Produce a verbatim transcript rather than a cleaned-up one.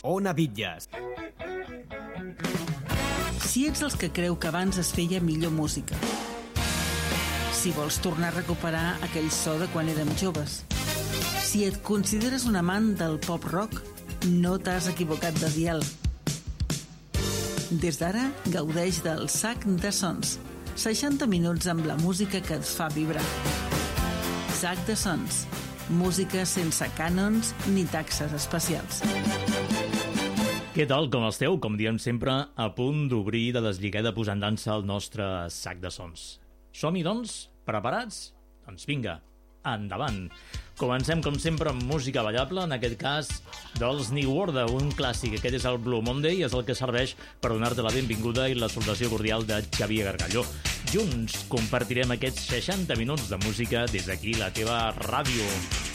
Ona Bitlles. Si ets els que creu que abans es feia millor música, si vols tornar a recuperar aquell so de quan érem joves, si et consideres un amant del pop-rock, no t'has equivocat de dial. Des d'ara, gaudeix del Sac de Sons. seixanta minuts amb la música que et fa vibrar. Sac de Sons. Música sense cànons ni taxes especials. Què tal, com esteu? Com diem sempre, a punt d'obrir de deslligar i de posar en dansa el nostre Sac de Sons. Som-hi, doncs? Preparats? Doncs vinga, endavant. Comencem, com sempre, amb música ballable, en aquest cas dels New Order, un clàssic. Aquest és el Blue Monday, és el que serveix per donar-te la benvinguda i la salutació cordial de Xavier Gargalló. Junts compartirem aquests seixanta minuts de música des d'aquí, la teva ràdio.